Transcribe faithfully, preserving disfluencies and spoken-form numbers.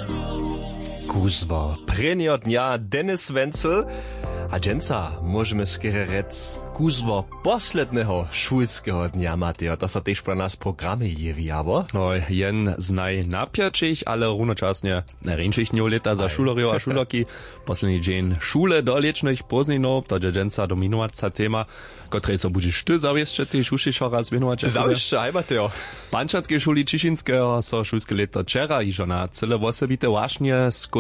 Kuzwo, prjenio dnia Denis Wenzel, a dženca môžeme skere rec kuzwo posledného šulského dnia, Mateo. To sa tež pre nás programy jeví, abo? Oj, jen z najnapiačich, ale runočasne najrejších leta za šulerjo a šulerky. Posledný dzień šule do liečných pozninov, to je dženca dominovaca téma, kotrej sa budeš ty zaviesť, ty šušiš raz venovať. Zaviesť, aj Mateo. Pančanskej šuli Čišinského so šulské leto čera, ižo na celé osobité vášne